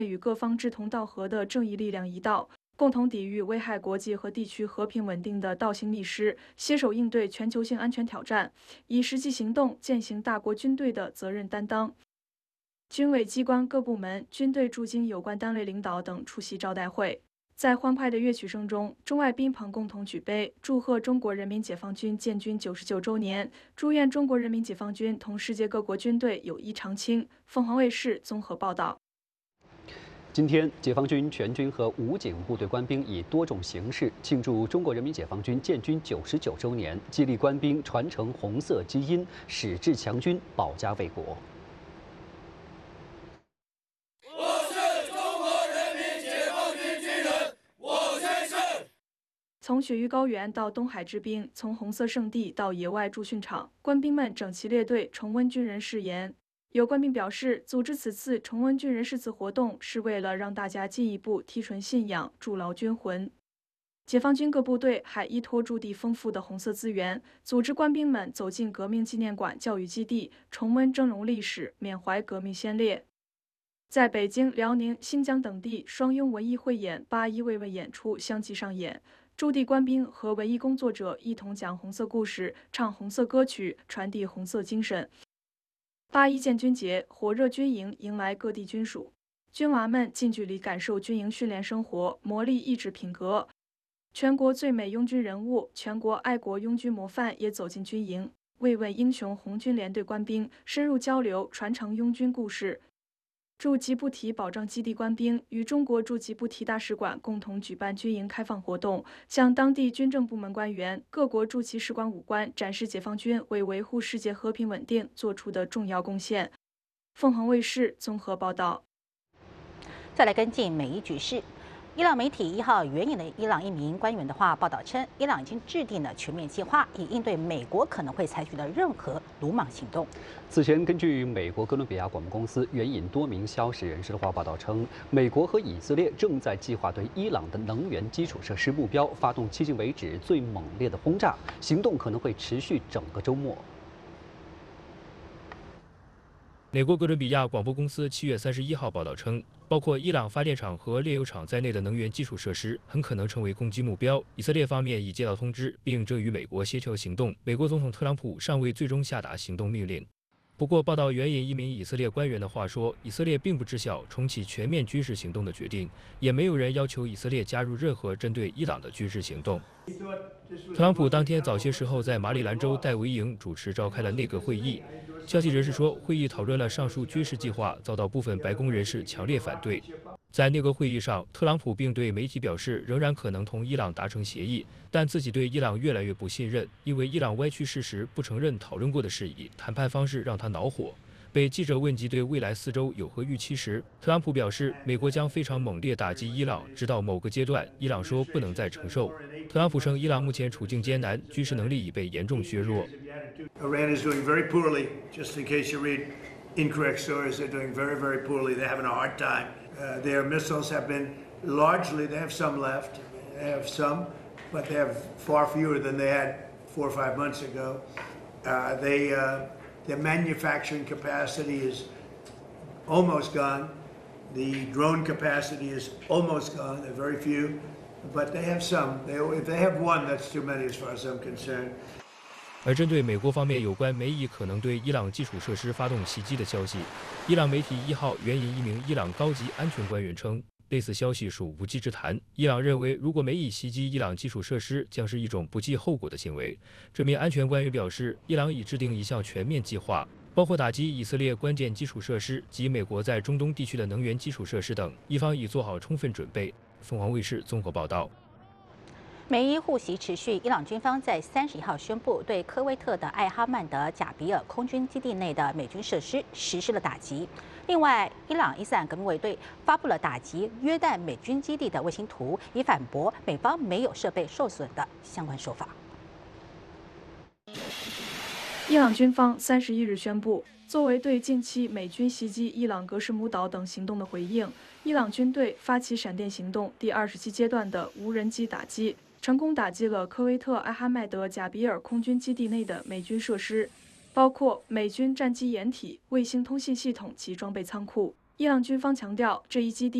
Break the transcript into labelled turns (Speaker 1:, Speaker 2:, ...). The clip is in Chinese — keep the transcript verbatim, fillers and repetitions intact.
Speaker 1: 与各方志同道合的正义力量一道，共同抵御危害国际和地区和平稳定的倒行逆施，携手应对全球性安全挑战，以实际行动践行大国军队的责任担当。军委机关各部门、军队驻京有关单位领导等出席招待会。在欢快的乐曲声中，中外宾朋共同举杯，祝贺中国人民解放军建军九十九周年，祝愿中国人民解放军同世界各国军队友谊长青。凤凰卫视综合报道。
Speaker 2: 今天，解放军全军和武警部队官兵以多种形式庆祝中国人民解放军建军九十九周年，激励官兵传承红色基因，矢志强军，保家卫国。
Speaker 1: 从雪域高原到东海之滨，从红色圣地到野外驻训场，官兵们整齐列队，重温军人誓言。有官兵表示，组织此次重温军人誓词活动，是为了让大家进一步提纯信仰，筑牢军魂。解放军各部队还依托驻地丰富的红色资源，组织官兵们走进革命纪念馆、教育基地，重温峥嵘历史，缅怀革命先烈。在北京、辽宁、新疆等地，双拥文艺汇演、八一慰问演出相继上演。驻地官兵和文艺工作者一同讲红色故事，唱红色歌曲，传递红色精神。八一建军节，火热军营迎来各地军属，军娃们近距离感受军营训练生活，磨砺意志品格。全国最美拥军人物、全国爱国拥军模范也走进军营，慰问英雄红军连队官兵，深入交流，传承拥军故事。驻吉布提保障基地官兵与中国驻吉布提大使馆共同举办军营开放活动，向当地军政部门官员、各国驻其使馆武官展示解放军为维护世界和平稳定做出的重要贡献。凤凰卫视综合报道。
Speaker 3: 再来跟进美伊局势。伊朗媒体一号援引了伊朗一名官员的话报道称，伊朗已经制定了全面计划，以应对美国可能会采取的任何鲁莽行动。
Speaker 2: 此前，根据美国哥伦比亚广播公司援引多名消息人士的话报道称，美国和以色列正在计划对伊朗的能源基础设施目标发动迄今为止最猛烈的轰炸，行动可能会持续整个周末。
Speaker 4: 美国哥伦比亚广播公司七月三十一号报道称，包括伊朗发电厂和炼油厂在内的能源基础设施很可能成为攻击目标。以色列方面已接到通知，并正与美国协调行动。美国总统特朗普尚未最终下达行动命令。不过，报道援引一名以色列官员的话说，以色列并不知晓重启全面军事行动的决定，也没有人要求以色列加入任何针对伊朗的军事行动。特朗普当天早些时候在马里兰州戴维营主持召开了内阁会议。消息人士说，会议讨论了上述军事计划，遭到部分白宫人士强烈反对。在内阁会议上，特朗普并对媒体表示，仍然可能同伊朗达成协议，但自己对伊朗越来越不信任，因为伊朗歪曲事实，不承认讨论过的事宜，谈判方式让他恼火。被记者问及对未来四周有何预期时，特朗普表示，美国将非常猛烈打击伊朗，直到某个阶段，伊朗说不能再承受。特朗普称，伊朗目前处境艰难，军事能力已被严重削弱。
Speaker 5: Iran is doing very poorly. Just in case you read incorrect stories, they're doing very, very poorly. They're having a hard time. Uh, their missiles have been largely, they have some left. They have some, but they have far fewer than they had four or five months ago. Uh, they, uh, their manufacturing capacity is almost gone. The drone capacity is almost gone. They're very few, but they have some. They, if they have one, that's too many as far as I'm concerned.
Speaker 4: 而针对美国方面有关美以可能对伊朗基础设施发动袭击的消息，伊朗媒体一号援引一名伊朗高级安全官员称，类似消息属无稽之谈。伊朗认为，如果美以袭击伊朗基础设施，将是一种不计后果的行为。这名安全官员表示，伊朗已制定一项全面计划，包括打击以色列关键基础设施及美国在中东地区的能源基础设施等，伊方已做好充分准备。凤凰卫视综合报道。
Speaker 3: 美伊互袭持续，伊朗军方在三十一号宣布对科威特的艾哈曼德贾比尔空军基地内的美军设施实施了打击。另外，伊朗伊斯兰革命卫队发布了打击约旦美军基地的卫星图，以反驳美方没有设备受损的相关说法。
Speaker 1: 伊朗军方三十一日宣布，作为对近期美军袭击伊朗格什姆岛等行动的回应，伊朗军队发起闪电行动第二十七阶段的无人机打击。成功打击了科威特艾哈迈德贾比尔空军基地内的美军设施，包括美军战机掩体、卫星通信系统及装备仓库。 伊朗军方强调，这一基地